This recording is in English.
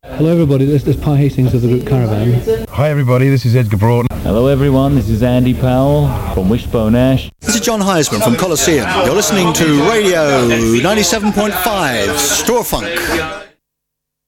Hello everybody, this is Pi Hastings of the group Caravan. Hi everybody, this is Edgar Broughton. Hello everyone, this is Andy Powell from Wishbone Ash. This is John Heisman from Colosseum. You're listening to Radio 97.5 Straw Funk.